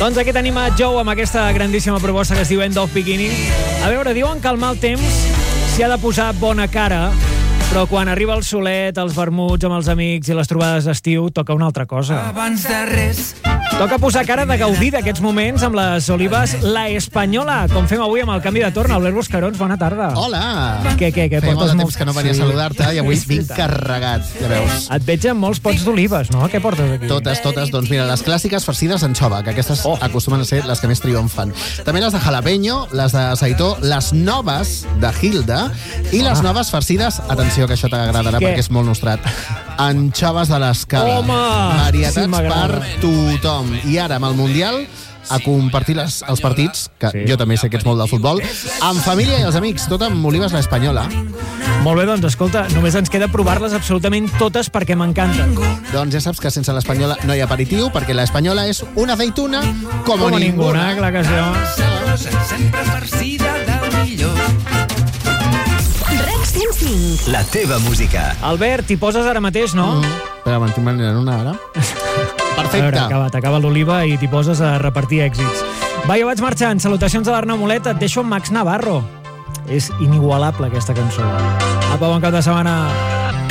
Doncs aquí tenim a Joe amb aquesta grandíssima proposta que es diu End of Beginning. A veure, diuen que al mal temps s'hi ha de posar bona cara, però quan arriba el solet, els vermuts amb els amics i les trobades d'estiu, toca una altra cosa. Abans de res. Toca posar cara de gaudir d'aquests moments amb les olives La Espanyola, com fem avui amb el canvi de torn. Albert Buscarons, bona tarda. Hola! Què? Feia Portes molt de temps molts... que no venia a saludar-te i avui vinc carregat, ja veus. Et veig amb molts pots d'olives, no? Què portes aquí? Totes. Doncs mira, les clàssiques farcides d'anxova, que aquestes acostumen a ser les que més triomfen. També les de jalapeño, les de seitó, les noves de Hilda i les noves farcides, atenció que això t'agradarà perquè és molt nostrat, anxoves de l'Escala. Home! Varietats Sí, m'agrada. per tothom. I ara, amb el Mundial, a compartir els partits, que jo també sé que ets molt del futbol, amb família i els amics, tot amb olives La Espanyola. Molt bé, doncs escolta, només ens queda provar-les absolutament totes perquè m'encanten. Doncs ja saps que sense l'Espanyola no hi ha aperitiu, perquè l'Espanyola és una aceituna com ninguna. Clar que sí. Sempre farcida del millor. REC 105. La teva música. Albert, t'hi poses ara mateix, no? Espera, me'n tinc manera una ara. A veure, Perfecte. t'acaba l'oliva i t'hi poses a repartir èxits. Va, jo vaig marxant. Salutacions a l'Arnau Molet. Et deixo amb Max Navarro. És inigualable, aquesta cançó. Apa, bon cap de setmana.